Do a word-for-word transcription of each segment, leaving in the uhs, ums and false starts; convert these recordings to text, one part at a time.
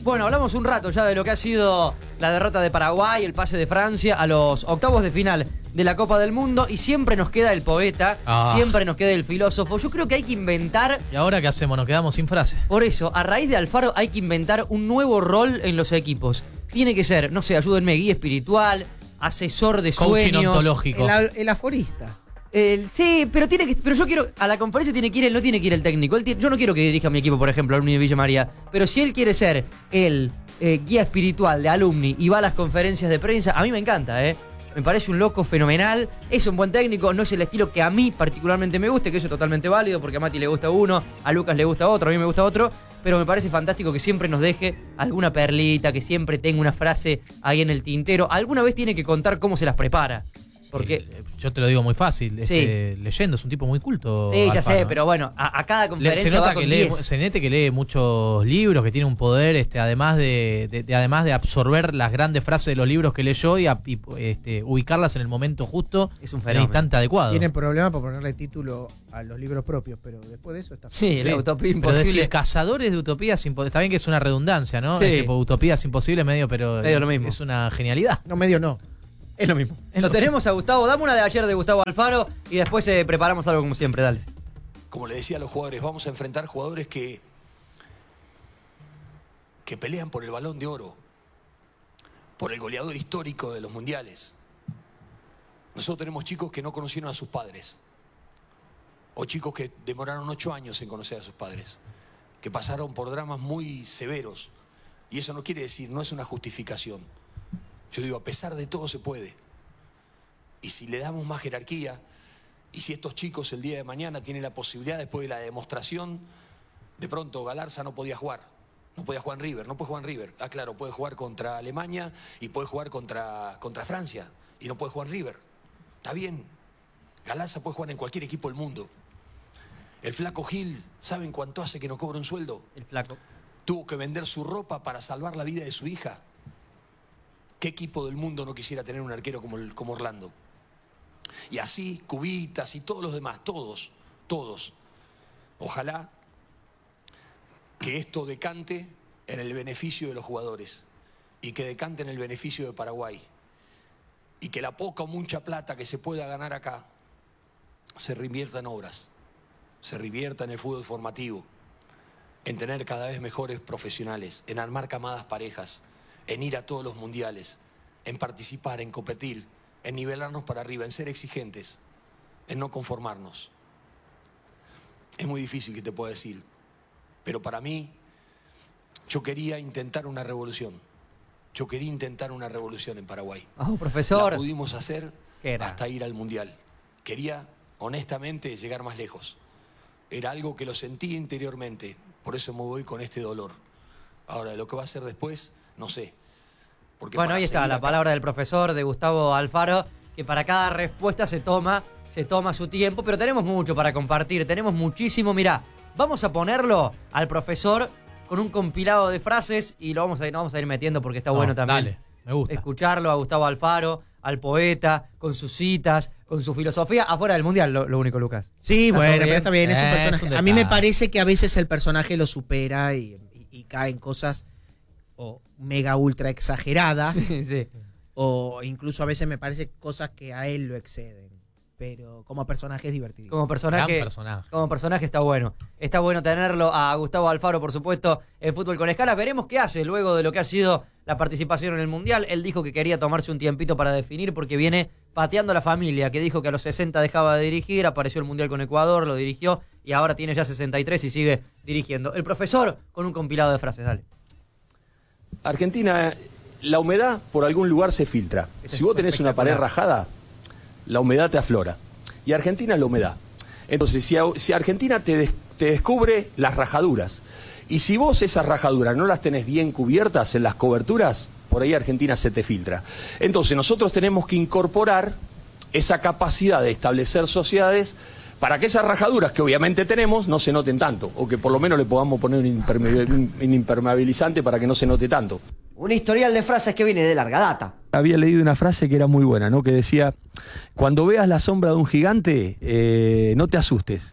Bueno, hablamos un rato ya de lo que ha sido la derrota de Paraguay, el pase de Francia a los octavos de final de la Copa del Mundo, y siempre nos queda el poeta, ah. siempre nos queda el filósofo. Yo creo que hay que inventar... ¿Y ahora qué hacemos? Nos quedamos sin frase. Por eso, a raíz de Alfaro hay que inventar un nuevo rol en los equipos. Tiene que ser, no sé, ayúdenme, guía espiritual, asesor de Coaching sueños. ontológico. El, el aforista. El, sí, pero tiene que, pero yo quiero, a la conferencia tiene que ir él, no tiene que ir el técnico. Él tiene, yo no quiero que dirija mi equipo, por ejemplo, Alumni de Villa María. Pero si él quiere ser el eh, guía espiritual de Alumni y va a las conferencias de prensa, a mí me encanta, ¿eh? Me parece un loco fenomenal. Es un buen técnico, no es el estilo que a mí particularmente me guste, que eso es totalmente válido, porque a Mati le gusta uno, a Lucas le gusta otro, a mí me gusta otro. Pero me parece fantástico que siempre nos deje alguna perlita, que siempre tenga una frase ahí en el tintero. Alguna vez tiene que contar cómo se las prepara. Porque eh, yo te lo digo muy fácil, este, sí. leyendo, es un tipo muy culto. Sí, ya Alfaro, sé, ¿eh? pero bueno, a, a cada conferencia se nota va con que lee, diez. se nota que lee muchos libros, que tiene un poder, este, además de, de, de además de absorber las grandes frases de los libros que leyó y, a, y este, ubicarlas en el momento justo, es un en el instante adecuado. Tienen problema por ponerle título a los libros propios, pero después de eso está... Sí, sí. la utopía imposible. Pero decir cazadores de utopías imposibles, está bien que es una redundancia, ¿no? Sí. Es tipo utopías imposibles medio, pero medio lo mismo. Es una genialidad. No, medio no. Es lo mismo. Lo tenemos a Gustavo. Dame una de ayer de Gustavo Alfaro y después eh, preparamos algo como siempre. Dale. Como le decía a los jugadores, vamos a enfrentar jugadores que, que pelean por el Balón de Oro, por el goleador histórico de los mundiales. Nosotros tenemos chicos que no conocieron a sus padres, o chicos que demoraron ocho años en conocer a sus padres, que pasaron por dramas muy severos. Y eso no quiere decir, no es una justificación. Yo digo, a pesar de todo se puede. Y si le damos más jerarquía, y si estos chicos el día de mañana tienen la posibilidad, después de la demostración, de pronto Galarza no podía jugar. No podía jugar en River, no puede jugar en River. Ah, claro, puede jugar contra Alemania y puede jugar contra, contra Francia. Y no puede jugar en River. Está bien. Galarza puede jugar en cualquier equipo del mundo. El Flaco Gil, ¿saben cuánto hace que no cobra un sueldo? El Flaco. Tuvo que vender su ropa para salvar la vida de su hija. ¿Qué equipo del mundo no quisiera tener un arquero como, el, como Orlando? Y así, Cubitas y todos los demás, todos, todos. Ojalá que esto decante en el beneficio de los jugadores y que decante en el beneficio de Paraguay. Y que la poca o mucha plata que se pueda ganar acá se reinvierta en obras, se reinvierta en el fútbol formativo, en tener cada vez mejores profesionales, en armar camadas parejas, en ir a todos los mundiales, en participar, en competir, en nivelarnos para arriba, en ser exigentes, en no conformarnos. Es muy difícil que te pueda decir, pero para mí, yo quería intentar una revolución. Yo quería intentar una revolución en Paraguay. Oh, profesor. La pudimos hacer era? hasta ir al mundial. Quería, honestamente, llegar más lejos. Era algo que lo sentí interiormente, por eso me voy con este dolor. Ahora, lo que va a ser después, no sé. Porque bueno, ahí está la acá... palabra del profesor, de Gustavo Alfaro, que para cada respuesta se toma, se toma su tiempo, pero tenemos mucho para compartir, tenemos muchísimo. Mirá, vamos a ponerlo al profesor con un compilado de frases y lo vamos a ir, no vamos a ir metiendo porque está no, bueno también. Dale, me gusta. Escucharlo a Gustavo Alfaro, al poeta, con sus citas, con su filosofía, afuera del mundial, lo, lo único, Lucas. Sí, ¿Está bueno, pero está bien, es un eh, personaje. Es un a mí me parece que a veces el personaje lo supera y, y, y cae en cosas o mega ultra exageradas, sí, sí. O incluso a veces me parece cosas que a él lo exceden. Pero como personaje es divertido. Como personaje, personaje. Como personaje está bueno. Está bueno tenerlo a Gustavo Alfaro, por supuesto, en Fútbol con Escala. Veremos qué hace luego de lo que ha sido la participación en el Mundial. Él dijo que quería tomarse un tiempito para definir porque viene pateando a la familia, que dijo que a los sesenta dejaba de dirigir, apareció el Mundial con Ecuador, lo dirigió y ahora tiene ya sesenta y tres y sigue dirigiendo. El profesor con un compilado de frases, dale. Argentina, la humedad por algún lugar se filtra. Si vos tenés una pared rajada, la humedad te aflora. Y Argentina es la humedad. Entonces, si, si Argentina te, des, te descubre las rajaduras, y si vos esas rajaduras no las tenés bien cubiertas en las coberturas, por ahí Argentina se te filtra. Entonces, nosotros tenemos que incorporar esa capacidad de establecer sociedades para que esas rajaduras que obviamente tenemos no se noten tanto, o que por lo menos le podamos poner un, impermeabil, un impermeabilizante para que no se note tanto. Un historial de frases que viene de larga data. Había leído una frase que era muy buena, ¿no? Que decía, cuando veas la sombra de un gigante, eh, no te asustes,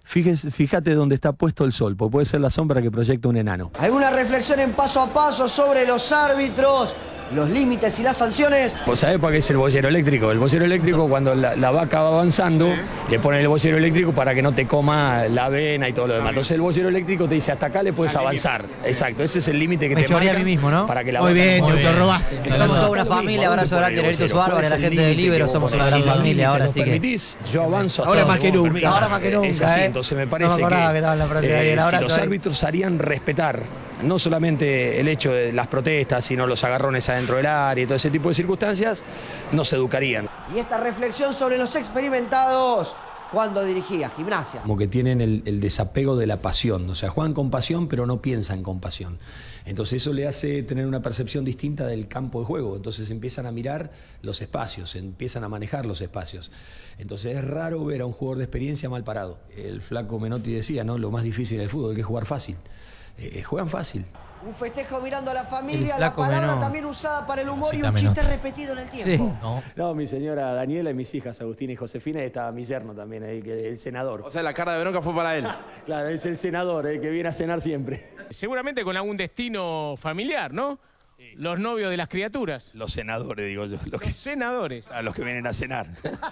Fíjese, fíjate dónde está puesto el sol, porque puede ser la sombra que proyecta un enano. ¿Alguna reflexión en paso a paso sobre los árbitros, los límites y las sanciones? ¿Vos sabés para qué es el bollero eléctrico? El bollero eléctrico, cuando la, la vaca va avanzando, le ponen el bollero eléctrico para que no te coma la avena y todo lo demás. Entonces el bollero eléctrico te dice, hasta acá le puedes avanzar. Exacto, ese es el límite que Me te choré a marca mí mismo, ¿no? para que la Muy vaca bien, no te mueva. autorrobaste. Estamos Entonces, a una familia, abrazo grande, Nerito Suárez, la gente de Libero, somos una gran familia ahora, así que... permitís, yo avanzo hasta Ahora donde más que vos me nunca. permitís. Ahora más que nunca, Es así, ¿eh? entonces me No parece me acordaba que, que estaba en la frase de eh, ayer, si abrazo los ahí. árbitros harían respetar no solamente el hecho de las protestas, sino los agarrones adentro del área y todo ese tipo de circunstancias, nos educarían. Y esta reflexión sobre los experimentados cuando dirigía Gimnasia. Como que tienen el, el desapego de la pasión, o sea, juegan con pasión pero no piensan con pasión. Entonces eso le hace tener una percepción distinta del campo de juego, entonces empiezan a mirar los espacios, empiezan a manejar los espacios. Entonces es raro ver a un jugador de experiencia mal parado. El flaco Menotti decía, ¿no? Lo más difícil del fútbol, que es jugar fácil. Eh, juegan fácil. Un festejo mirando a la familia, El la flaco palabra Menotti. también usada para el humor y Cita un chiste Menotti. repetido en el tiempo. Sí. No. No, mi señora Daniela y mis hijas Agustina y Josefina, y estaba mi yerno también, ahí, que, el senador. O sea, la cara de bronca fue para él. Claro, es el senador, el que viene a cenar siempre. Seguramente con algún destino familiar, ¿no? Los novios de las criaturas. Los senadores, digo yo, los que, Los senadores. a los que vienen a cenar.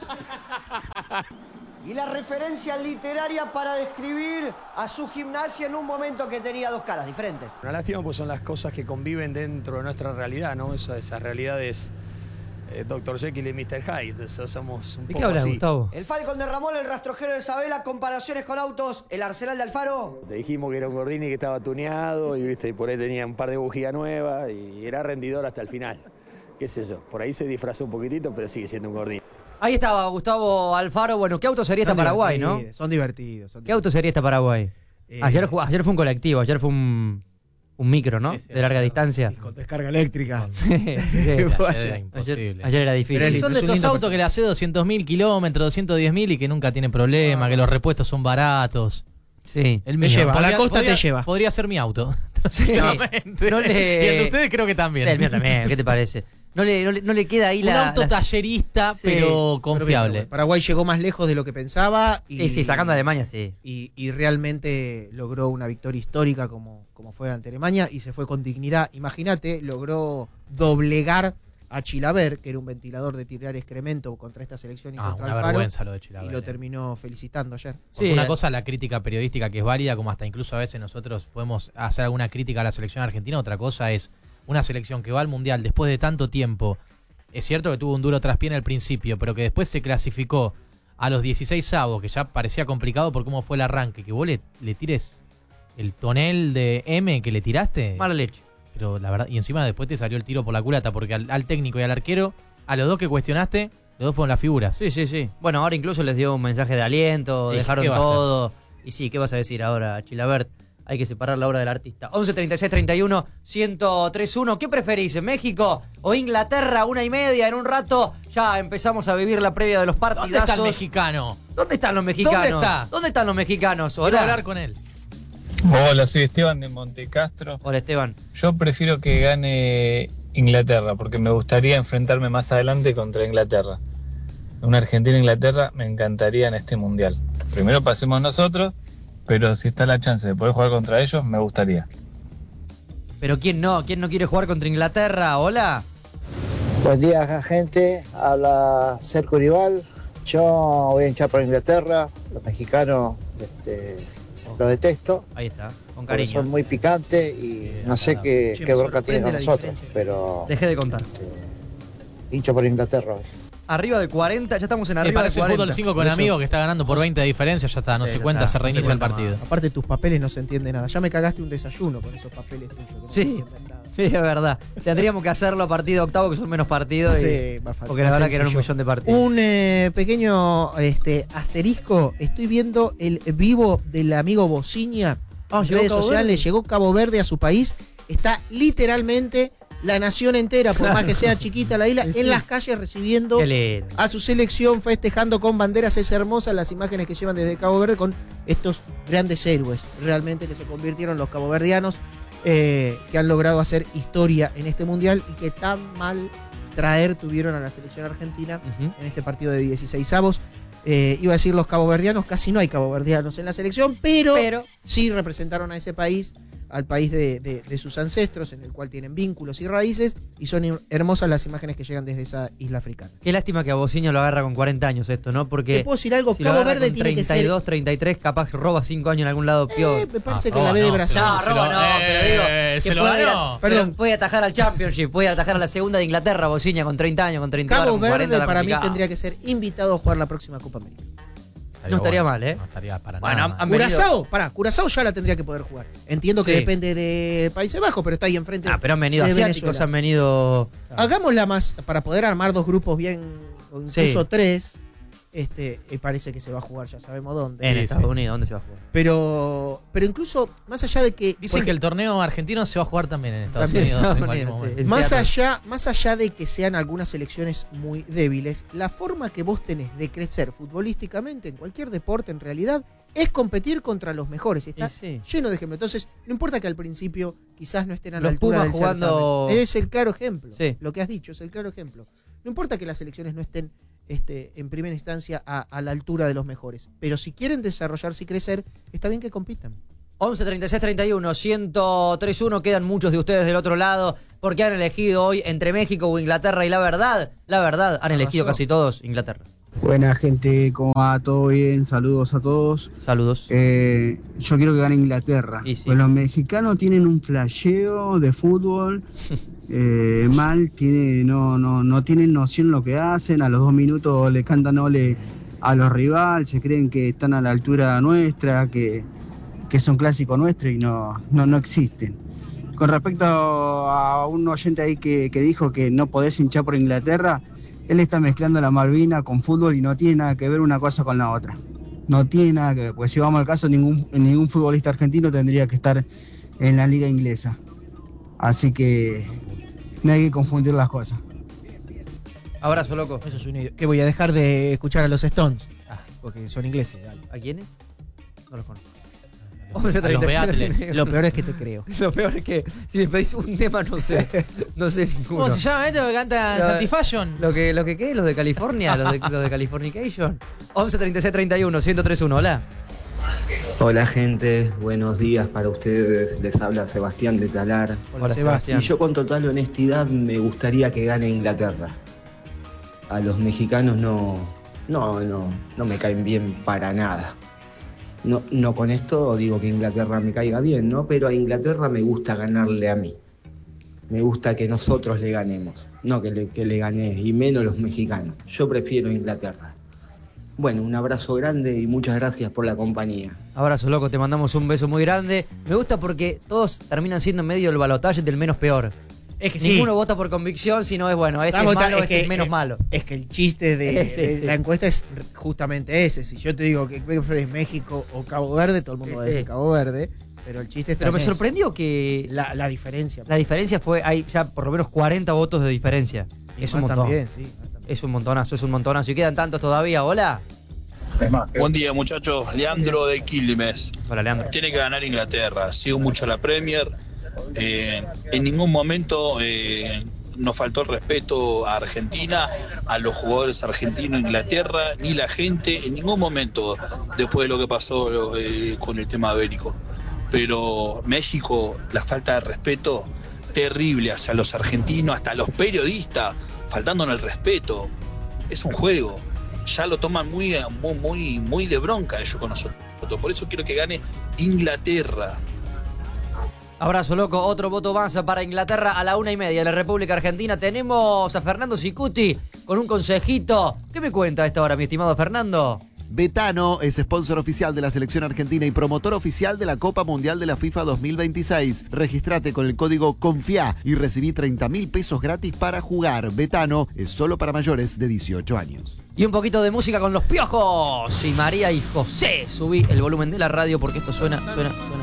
Y la referencia literaria para describir a su Gimnasia en un momento que tenía dos caras diferentes. Una lástima, pues son las cosas que conviven dentro de nuestra realidad, ¿no? Esa, esas realidades, eh, doctor Jekyll y mister Hyde, eso somos un ¿De poco qué hablas, así. Gustavo? El Falcon de Ramón, el rastrojero de Sabela, comparaciones con autos, el Arsenal de Alfaro. Te dijimos que era un Gordini que estaba tuneado y, viste, y por ahí tenía un par de bujías nuevas y era rendidor hasta el final. Qué sé yo, por ahí se disfrazó un poquitito, pero sigue siendo un Gordini. Ahí estaba Gustavo Alfaro. Bueno, ¿qué auto sería esta Son Paraguay, no? divertidos, Son divertidos. Son ¿Qué auto sería esta Paraguay? Eh, Ayer, ju- ayer fue un colectivo, ayer fue un, un micro, ¿no? Sí, sí, De larga ayer- distancia. Y con descarga eléctrica. Sí, sí. ¿Qué Era pasa? imposible. Ayer, ayer era difícil. Pero Y el- son de es un estos lindo autos personaje. que le hace doscientos mil kilómetros, doscientos diez mil y que nunca tienen problema, que los repuestos son baratos. Sí. El Te mío. lleva, a la costa podría- te lleva. Podría ser mi auto. Sí. Tranquilamente. No le- Y el de ustedes creo que también. El mío también, ¿qué te parece? No le, no le, no le queda ahí Un la... auto la- tallerista, Sí, pero Pero confiable. bien, Paraguay llegó más lejos de lo que pensaba. Y, Sí, sí, sacando a Alemania, sí. Y, y realmente logró una victoria histórica como, como fue ante Alemania y se fue con dignidad. Imagínate, logró doblegar a Chilaver, que era un ventilador de tirar excremento contra esta selección y Ah, contra una Alfaro. vergüenza lo de Chilaver. Y lo terminó felicitando ayer. Porque Sí, una eh. cosa la crítica periodística que es válida, como hasta incluso a veces nosotros podemos hacer alguna crítica a la selección argentina, otra cosa es una selección que va al Mundial después de tanto tiempo. Es cierto que tuvo un duro traspié en el principio, pero que después se clasificó a los dieciséis avos, que ya parecía complicado por cómo fue el arranque, que vos le, le tires el tonel de M que le tiraste. Mala leche. Pero la verdad, y encima después te salió el tiro por la culata, porque al, al técnico y al arquero, a los dos que cuestionaste, los dos fueron las figuras. Sí, sí, sí. Bueno, ahora incluso les dio un mensaje de aliento, ¿Y dejaron qué va a todo. Y sí, ¿qué vas a decir ahora, Chilabert? Hay que separar la obra del artista. once treinta y seis treinta y uno ciento tres uno. ¿Qué preferís, México o Inglaterra? Una y media. En un rato ya empezamos a vivir la previa de los ¿Dónde partidazos. está el mexicano? ¿Dónde están los mexicanos? ¿Dónde está? ¿Dónde están los mexicanos? Quiero Hola. hablar con él. Hola, soy Esteban de Montecastro. Hola, Esteban. Yo prefiero que gane Inglaterra porque me gustaría enfrentarme más adelante contra Inglaterra. Una Argentina-Inglaterra me encantaría en este mundial. Primero pasemos nosotros, pero si está la chance de poder jugar contra ellos, me gustaría. Pero ¿quién no? ¿Quién no quiere jugar contra Inglaterra? Hola. Buen día, gente. Habla Sergio Rival. Yo voy a hinchar por Inglaterra. Los mexicanos este, los detesto. Ahí está, con Porque cariño. son muy picantes y no sé qué, Che, qué me bronca tienen con sorprende la nosotros. diferencia. Pero Dejé de contar. este, hincho por Inglaterra hoy. Arriba de cuarenta, ya estamos en Me arriba de parece el cuarenta. fútbol cinco con Por eso- amigos que está ganando por veinte de diferencia, ya está, no Sí, se ya cuenta, está, se no se reinicia el cuenta partido. Aparte, tus papeles no se entiende nada. Ya me cagaste un desayuno con esos papeles tuyos. que no se Sí. entienden nada. Sí, es verdad. Tendríamos que hacerlo a partido octavo, que son menos partidos. y- Sí, más fácil, porque la más verdad que eran un sencillo. millón de partidos. Un eh, pequeño este, asterisco. Estoy viendo el vivo del amigo Bociña Ah, en ¿llegó redes Cabo sociales. Verde? Llegó Cabo Verde a su país. Está literalmente la nación entera, por más que sea chiquita la isla, Sí, sí. en las calles recibiendo Qué lindo. a su selección, festejando con banderas. Es hermosa las imágenes que llevan desde Cabo Verde con estos grandes héroes, realmente que se convirtieron los caboverdianos, eh, que han logrado hacer historia en este mundial y que tan mal traer tuvieron a la selección argentina Ujú. en este partido de dieciséis avos. Eh, iba a decir los caboverdianos, casi no hay caboverdianos en la selección, pero, Pero- sí representaron a ese país, al país de, de- de sus ancestros, en el cual tienen vínculos y raíces, y son her- hermosas las imágenes que llegan desde esa isla africana. Qué lástima que a Bociño lo agarra con cuarenta años esto, ¿no? Porque Te puedo decir algo, si lo Cabo agarra Verde con tiene que ser... treinta y dos, treinta y tres, capaz roba cinco años en algún lado peor. Eh, me parece Ah, que la roba B de no, Brasil... se No, lo- roba se lo- no, pero digo, eh, que se lo puede, ganó. Perdón. pero puede atajar al Championship, puede atajar a la segunda de Inglaterra, Bociña con treinta años, con treinta Cabo con cuarenta, Verde era para mí complicado. tendría que ser invitado a jugar la próxima Copa América. No estaría mal, ¿eh? No estaría para Bueno, nada. han venido- Curazao, pará, Curazao ya la tendría que poder jugar. Entiendo que Sí. depende de Países Bajos, pero está ahí enfrente. Ah, pero han venido de asiáticos, Venezuela. han venido... Hagámosla más, para poder armar dos grupos bien, o incluso Sí. tres. Este, eh, parece que se va a jugar, ya sabemos dónde. En Sí, Estados sí. Unidos, ¿dónde se va a jugar? Pero, pero incluso, más allá de que. Dicen por que el torneo argentino se va a jugar también en Estados También en Unidos. Estados en cualquier Unidos, sí. momento. En Más Seattle. allá, más allá de que sean algunas selecciones muy débiles, la forma que vos tenés de crecer futbolísticamente en cualquier deporte en realidad es competir contra los mejores. Está Y sí. lleno de ejemplos. Entonces, no importa que al principio quizás no estén a la Los altura Pumas del jugando- certamen. Es el claro ejemplo. Sí. Lo que has dicho es el claro ejemplo. No importa que las selecciones no estén este, en primera instancia a, a la altura de los mejores. Pero si quieren desarrollarse y crecer, está bien que compitan. once, treinta y seis, treinta y uno, ciento tres uno, quedan muchos de ustedes del otro lado porque han elegido hoy entre México o Inglaterra y la verdad, la verdad, han elegido pasó? casi todos Inglaterra. Buena gente, ¿cómo va? ¿Todo bien? Saludos a todos. Saludos. Eh, yo quiero que gane Inglaterra. Y sí. Pues los mexicanos tienen un flasheo de fútbol eh, mal, tiene, no, no, no tienen noción lo que hacen, a los dos minutos le cantan ole a los rivales, se creen que están a la altura nuestra, que, que son clásicos nuestros y no, no, no existen. Con respecto a un oyente ahí que, que dijo que no podés hinchar por Inglaterra, él está mezclando la Malvina con fútbol y no tiene nada que ver una cosa con la otra. No tiene nada que ver, pues si vamos al caso, ningún, ningún futbolista argentino tendría que estar en la liga inglesa. Así que no hay que confundir las cosas. Abrazo, loco. Eso es una idea. ¿Qué voy a dejar de escuchar a los Stones? Ah, porque son ingleses. Dale. ¿A quiénes? No los conozco. A los Beatles. Lo peor es que te creo. Lo peor es que si me pedís un tema no sé, no sé ninguno. ¿Cómo se llama este que canta Lo- Satisfaction? Lo que, lo que qué, los de California, los de, los de Californication. once, treinta y seis, treinta y uno, ciento tres uno, hola. Hola gente, buenos días para ustedes, les habla Sebastián de Talar. Hola, Hola, Sebastián. Y yo con total honestidad me gustaría que gane Inglaterra. A los mexicanos no, no, no, no me caen bien para nada. No, no con esto digo que Inglaterra me caiga bien, ¿no? Pero a Inglaterra me gusta ganarle a mí. Me gusta que nosotros le ganemos, no que le, que le gane, y menos los mexicanos. Yo prefiero Inglaterra. Bueno, un abrazo grande y muchas gracias por la compañía. Abrazo, loco, te mandamos un beso muy grande. Me gusta porque todos terminan siendo medio el balotaje del menos peor. Es que Ninguno vota por convicción, sino es bueno, este Estamos es malo, ta- este es menos eh, malo. Es que el chiste de, Ese, de sí. la encuesta es justamente ese. Si yo te digo que prefieres México o Cabo Verde, todo el mundo va a Sí, decir sí. Cabo Verde. Pero el chiste está Pero me en eso. sorprendió que La, la diferencia. la diferencia fue, hay ya por lo menos cuarenta votos de diferencia. Y Es un más montón. también, sí, más también. Es un montonazo, es un montonazo. Y quedan tantos todavía, hola. Buen día muchachos, Leandro de Quilmes. Hola, Leandro. Tiene que ganar Inglaterra, sigo mucho la Premier. Eh, en ningún momento eh, nos faltó el respeto a Argentina, a los jugadores argentinos, Inglaterra, ni la gente, en ningún momento después de lo que pasó eh, con el tema bélico. Pero México, la falta de respeto terrible hacia los argentinos, hasta los periodistas, faltándonos el respeto. Es un juego. Ya lo toman muy, muy, muy, muy de bronca ellos con nosotros. Por eso quiero que gane Inglaterra. Abrazo, loco. Otro voto más para Inglaterra a la una y media de la República Argentina. Tenemos a Fernando Sicuti con un consejito. ¿Qué me cuenta a esta hora, mi estimado Fernando? Betano es sponsor oficial de la selección argentina y promotor oficial de la Copa Mundial de la FIFA dos mil veintiséis. Registrate con el código CONFIA y recibí treinta mil pesos gratis para jugar. Betano es solo para mayores de dieciocho años. Y un poquito de música con los Piojos. Y María y José. Subí el volumen de la radio porque esto suena, suena, suena.